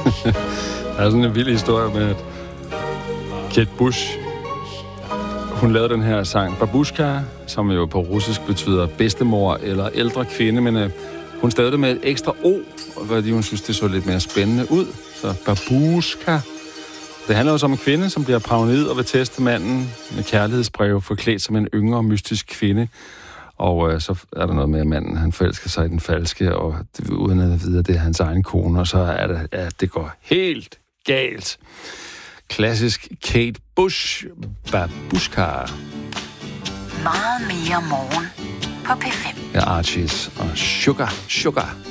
Der er sådan en vild historie med, at Kate Bush, hun lavede den her sang Babushka, som jo på russisk betyder bedstemor eller ældre kvinde, men hun stavede det med et ekstra O, fordi hun synes, det så lidt mere spændende ud. Så Babushka. Det handler også om en kvinde, som bliver paranoid og vil teste manden med kærlighedsbreve forklædt som en yngre mystisk kvinde. Og så er der noget med, at manden han forelsker sig i den falske, og uden at vide, at det er hans egen kone, og så er det, at det går helt galt. Klassisk Kate Bush, Babushka. Meget mere morgen på P5. Ja, Archies og Sugar.